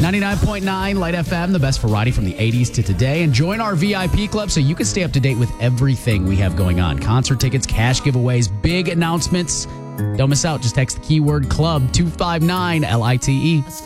99.9 Light FM, the best variety from the 80s to today. And join our VIP club so you can stay up to date with everything we have going on. Concert tickets, cash giveaways, big announcements. Don't miss out. Just text the keyword club 259 LITE.